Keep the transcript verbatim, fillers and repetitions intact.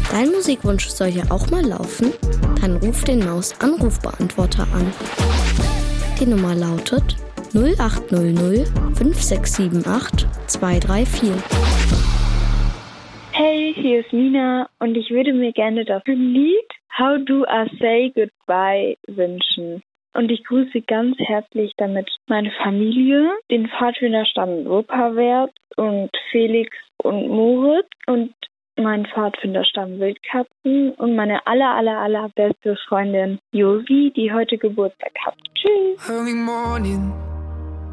Dein Musikwunsch soll hier auch mal laufen? Dann ruf den Maus-Anrufbeantworter an. Die Nummer lautet null acht null null fünf sechs sieben acht zwei drei vier. Hey, hier ist Nina und ich würde mir gerne das Lied How Do I Say Goodbye wünschen. Und ich grüße ganz herzlich damit meine Familie, den Pfadfinderstamm Wupperwert und Felix und Moritz und meinen Pfadfinderstamm Wildkatzen und meine aller, aller, aller beste Freundin Josi, die heute Geburtstag hat. Tschüss! Early morning